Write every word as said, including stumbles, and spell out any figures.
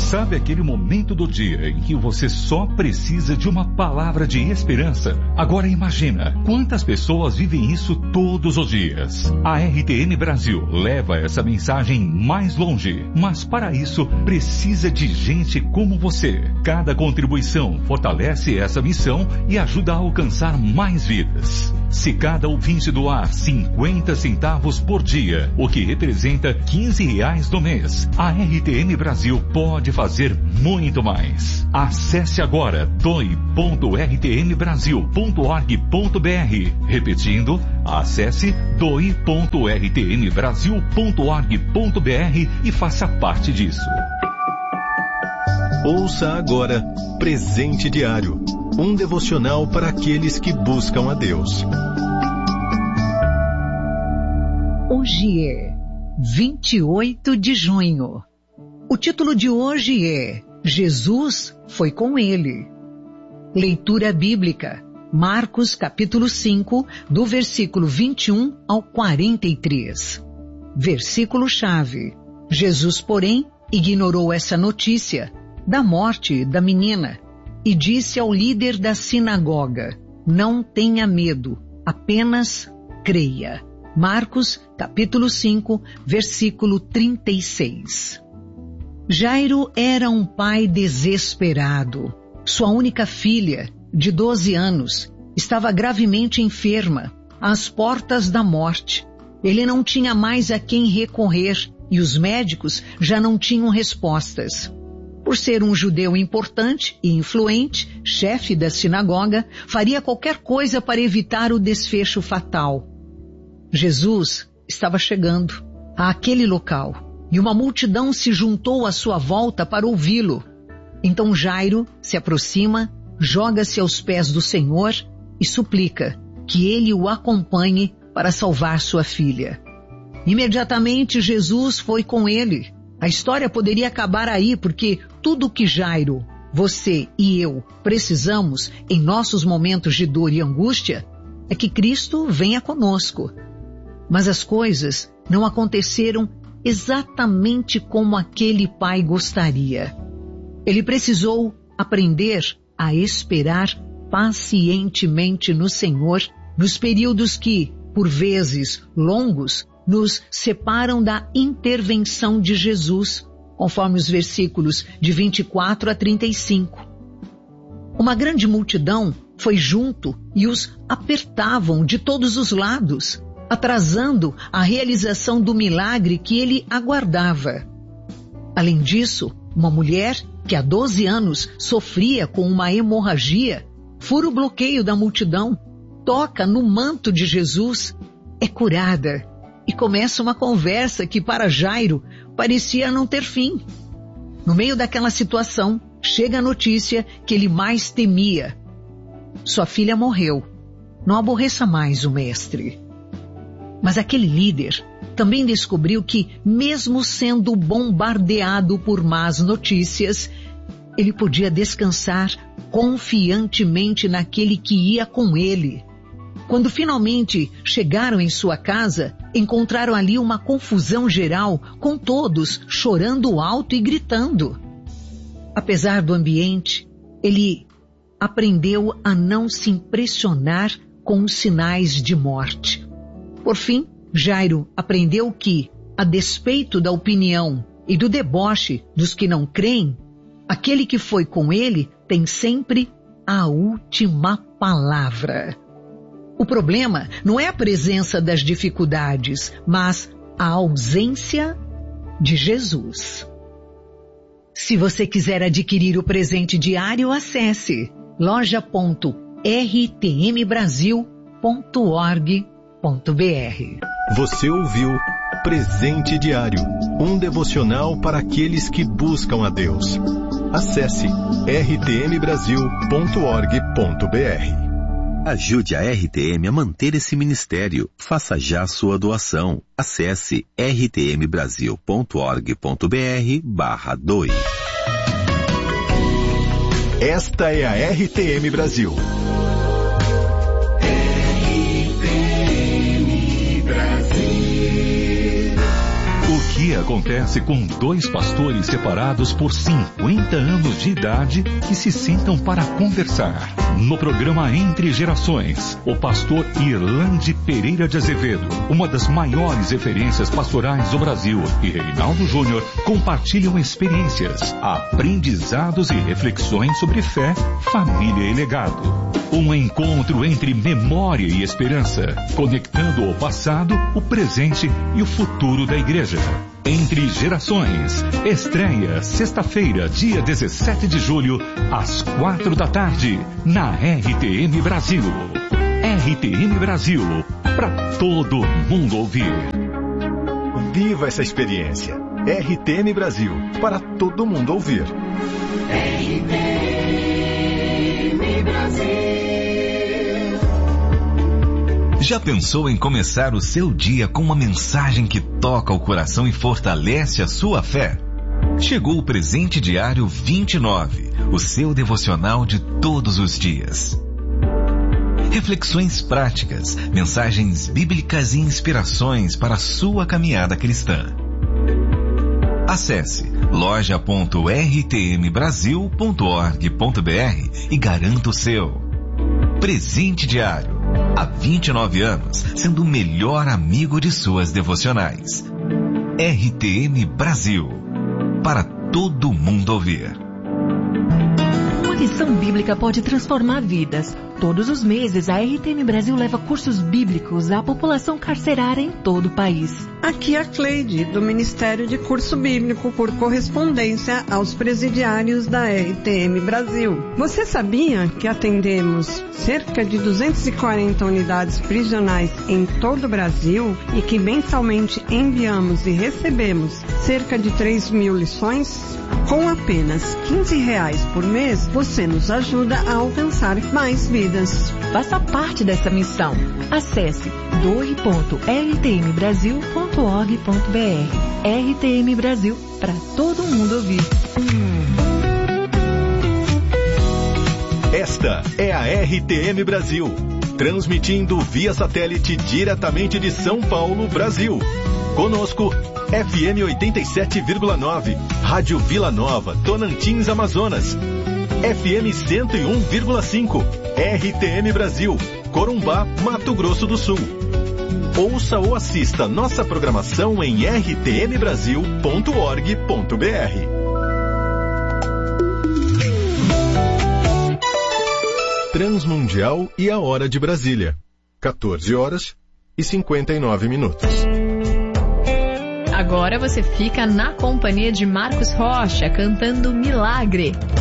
Sabe aquele momento do dia em que você só precisa de uma palavra de esperança? Agora imagina quantas pessoas vivem isso todos os dias. A R T M Brasil leva essa mensagem mais longe, mas para isso precisa de gente como você. Cada contribuição fortalece essa missão e ajuda a alcançar mais vidas. Se cada ouvinte doar cinquenta centavos por dia, o que representa quinze reais no mês, a R T M Brasil pode fazer muito mais. Acesse agora doe ponto r t m brasil ponto org ponto b r. Repetindo, acesse doe ponto r t m brasil ponto org ponto b r e faça parte disso. Ouça agora Presente Diário, um devocional para aqueles que buscam a Deus. Hoje é vinte e oito de junho. O título de hoje é Jesus foi com ele. Leitura bíblica, Marcos capítulo cinco, do versículo vinte e um ao quarenta e três. Versículo-chave. Jesus, porém, ignorou essa notícia da morte da menina e disse ao líder da sinagoga: não tenha medo, apenas creia. Marcos capítulo cinco, versículo trinta e seis. Jairo era um pai desesperado. Sua única filha, de doze anos, estava gravemente enferma, às portas da morte. Ele não tinha mais a quem recorrer e os médicos já não tinham respostas. Por ser um judeu importante e influente, chefe da sinagoga, faria qualquer coisa para evitar o desfecho fatal. Jesus estava chegando àquele local e uma multidão se juntou à sua volta para ouvi-lo. Então Jairo se aproxima, joga-se aos pés do Senhor e suplica que ele o acompanhe para salvar sua filha. Imediatamente Jesus foi com ele. A história poderia acabar aí, porque tudo que Jairo, você e eu precisamos em nossos momentos de dor e angústia é que Cristo venha conosco. Mas as coisas não aconteceram exatamente como aquele pai gostaria. Ele precisou aprender a esperar pacientemente no Senhor nos períodos que, por vezes longos, nos separam da intervenção de Jesus, conforme os versículos de vinte e quatro a trinta e cinco. Uma grande multidão foi junto e os apertavam de todos os lados, atrasando a realização do milagre que ele aguardava. Além disso, uma mulher que há doze anos sofria com uma hemorragia fura o bloqueio da multidão, toca no manto de Jesus, é curada e começa uma conversa que para Jairo parecia não ter fim. No meio daquela situação, chega a notícia que ele mais temia. Sua filha morreu. Não aborreça mais o mestre. Mas aquele líder também descobriu que, mesmo sendo bombardeado por más notícias, ele podia descansar confiantemente naquele que ia com ele. Quando finalmente chegaram em sua casa, encontraram ali uma confusão geral, com todos chorando alto e gritando. Apesar do ambiente, ele aprendeu a não se impressionar com os sinais de morte. Por fim, Jairo aprendeu que, a despeito da opinião e do deboche dos que não creem, aquele que foi com ele tem sempre a última palavra. O problema não é a presença das dificuldades, mas a ausência de Jesus. Se você quiser adquirir o presente diário, acesse loja ponto r t m brasil ponto org ponto b r. Você ouviu Presente Diário, um devocional para aqueles que buscam a Deus. Acesse r t m brasil ponto org ponto b r. Ajude a R T M a manter esse ministério. Faça já sua doação. Acesse r t m brasil ponto org ponto b r barra doe. Esta é a R T M Brasil. O que acontece com dois pastores separados por cinquenta anos de idade que se sentam para conversar. No programa Entre Gerações, o pastor Irlande Pereira de Azevedo, uma das maiores referências pastorais do Brasil, e Reinaldo Júnior compartilham experiências, aprendizados e reflexões sobre fé, família e legado. Um encontro entre memória e esperança, conectando o passado, o presente e o futuro da igreja. Entre Gerações, estreia sexta-feira, dia dezessete de julho, às quatro da tarde, na R T M Brasil. R T M Brasil, para todo mundo ouvir. Viva essa experiência. R T M Brasil, para todo mundo ouvir. R T M Brasil. Já pensou em começar o seu dia com uma mensagem que toca o coração e fortalece a sua fé? Chegou o Presente Diário vinte e nove, o seu devocional de todos os dias. Reflexões práticas, mensagens bíblicas e inspirações para a sua caminhada cristã. Acesse loja ponto r t m brasil ponto org ponto b r e garanta o seu. Presente Diário. Há vinte e nove anos, sendo o melhor amigo de suas devocionais. R T M Brasil. Para todo mundo ouvir. Uma lição bíblica pode transformar vidas. Todos os meses, a R T M Brasil leva cursos bíblicos à população carcerária em todo o país. Aqui é a Cleide, do Ministério de Curso Bíblico por correspondência aos presidiários da R T M Brasil. Você sabia que atendemos cerca de duzentas e quarenta unidades prisionais em todo o Brasil e que mensalmente enviamos e recebemos cerca de três mil lições? Com apenas quinze reais por mês, você nos ajuda a alcançar mais vidas. Faça parte dessa missão. Acesse doe ponto r t m brasil ponto org ponto b r. R T M Brasil, para todo mundo ouvir. Esta é a R T M Brasil, transmitindo via satélite diretamente de São Paulo, Brasil. Conosco, F M oitenta e sete vírgula nove, Rádio Vila Nova, Tonantins, Amazonas. F M cento e um vírgula cinco, R T M Brasil, Corumbá, Mato Grosso do Sul. Ouça ou assista nossa programação em r t m brasil ponto org ponto b r. Transmundial e a Hora de Brasília. quatorze horas e cinquenta e nove minutos. Agora você fica na companhia de Marcos Rocha cantando Milagre.